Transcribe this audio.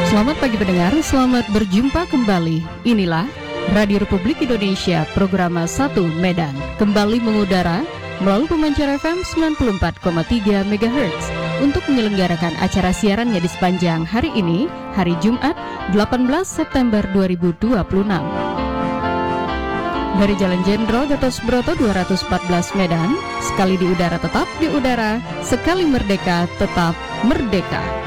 Selamat pagi pendengar, selamat berjumpa kembali. Inilah Radio Republik Indonesia, program 1 Medan, kembali mengudara melalui pemancar FM 94,3 MHz untuk menyelenggarakan acara siarannya di sepanjang hari ini, hari Jumat 18 September 2026. Dari Jalan Jenderal Gatot Subroto 214 Medan, sekali di udara tetap di udara, sekali merdeka tetap merdeka.